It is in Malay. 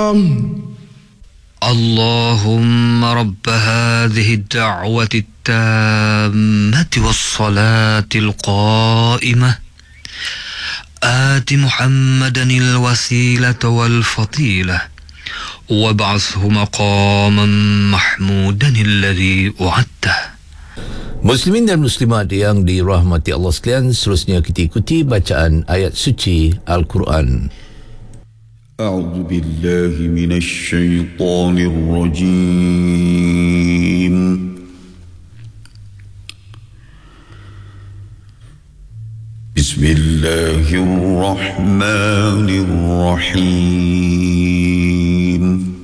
اللهم رب هذه الدعوة التامة والصلاة القائمة آت محمدا الوسيلة والفضيلة وابعثه مقاما محمودا الذي وعدته. Muslimin dan muslimat yang dirahmati Allah sekalian, seterusnya kita ikuti bacaan ayat suci Al-Quran. A'udzu billahi minasy syaithanir rajim. Bismillahirrahmanirrahim.